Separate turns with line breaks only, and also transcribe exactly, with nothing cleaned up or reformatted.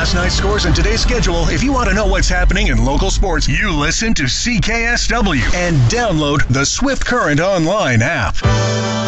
last night's scores and today's schedule, if you want to know what's happening in local sports, you listen to C K S W and download the Swift Current Online app.